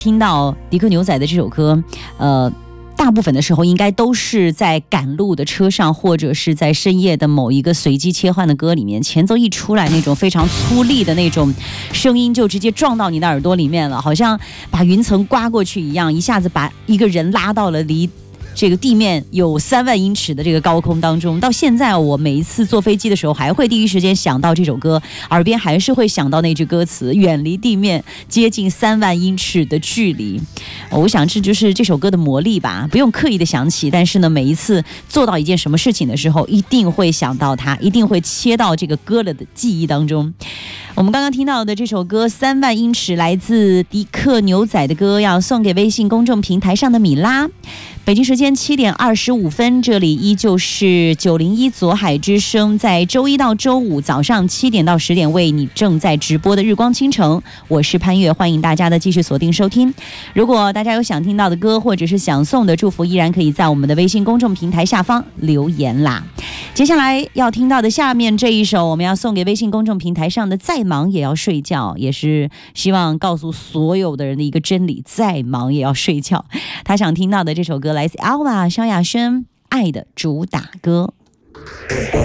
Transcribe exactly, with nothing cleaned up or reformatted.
听到迪克牛仔的这首歌，呃。大部分的时候应该都是在赶路的车上，或者是在深夜的某一个随机切换的歌里面，前奏一出来，那种非常粗粝的那种声音就直接撞到你的耳朵里面了，好像把云层刮过去一样，一下子把一个人拉到了离这个地面有三万英尺的这个高空当中。到现在我每一次坐飞机的时候还会第一时间想到这首歌，耳边还是会想到那句歌词，远离地面接近三万英尺的距离。我想这就是这首歌的魔力吧，不用刻意的想起，但是呢每一次做到一件什么事情的时候一定会想到它，一定会切到这个歌了的记忆当中。我们刚刚听到的这首歌三万英尺来自迪克牛仔的歌，要送给微信公众平台上的米拉。北京时间七点二十五分，这里依旧是九零一左海之声，在周一到周五早上七点到十点为你正在直播的日光倾城，我是潘越，欢迎大家的继续锁定收听。如果大家有想听到的歌或者是想送的祝福，依然可以在我们的微信公众平台下方留言啦。接下来要听到的下面这一首，我们要送给微信公众平台上的再忙也要睡觉，也是希望告诉所有的人的一个真理，再忙也要睡觉。他想听到的这首歌来自 Alva 萧亚轩爱的主打歌。